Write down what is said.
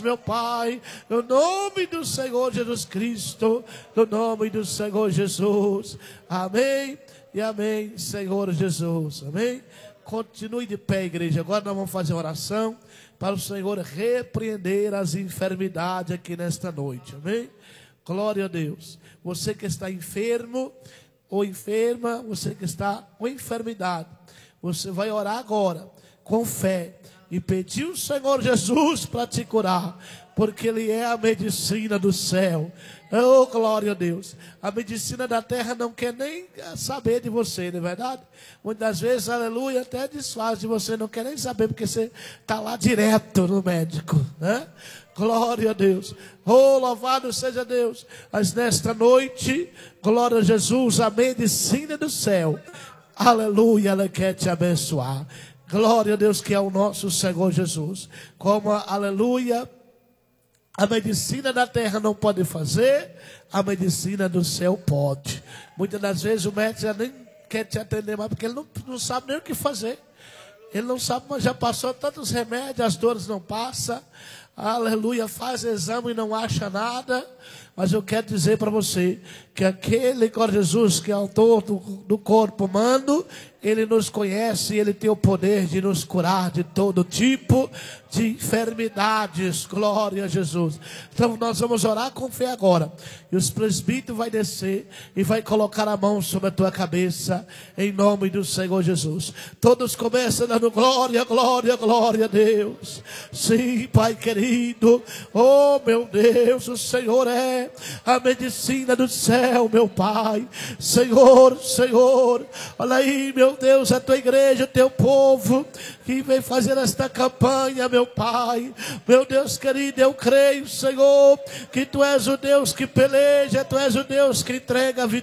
meu Pai, no nome do Senhor Jesus Cristo, no nome do Senhor Jesus, amém e amém, Senhor Jesus, amém. Continue de pé, igreja. Agora nós vamos fazer uma oração para o Senhor repreender as enfermidades aqui nesta noite, amém. Glória a Deus. Você que está enfermo ou enferma, você que está com enfermidade, você vai orar agora com fé e pedir ao Senhor Jesus para te curar, porque Ele é a medicina do céu. Oh, glória a Deus. A medicina da terra não quer nem saber de você, não é verdade? Muitas vezes, aleluia, até desfaz de você, não quer nem saber, porque você está lá direto no médico, né? Glória a Deus. Oh, louvado seja Deus. Mas nesta noite, glória a Jesus, a medicina do céu, aleluia, ela quer te abençoar. Glória a Deus, que é o nosso Senhor Jesus. Como, aleluia, a medicina da terra não pode fazer, a medicina do céu pode. Muitas das vezes o médico já nem quer te atender mais, porque ele não sabe nem o que fazer. Ele não sabe, mas já passou tantos remédios, as dores não passam. Aleluia, faz exame e não acha nada. Mas eu quero dizer para você que aquele glória a Jesus, que é autor do corpo humano, Ele nos conhece e Ele tem o poder de nos curar de todo tipo de enfermidades. Glória a Jesus. Então nós vamos orar com fé agora. E os presbíteros vai descer e vai colocar a mão sobre a tua cabeça, em nome do Senhor Jesus. Todos começam dando glória, glória, glória a Deus. Sim, Pai querido. Oh, meu Deus, o Senhor é a medicina do céu, meu Pai. Senhor, Senhor, olha aí, meu Deus, a tua igreja, o teu povo que vem fazer esta campanha, meu Pai. Meu Deus querido, eu creio, Senhor, que Tu és o Deus que peleja, Tu és o Deus que entrega a vitória.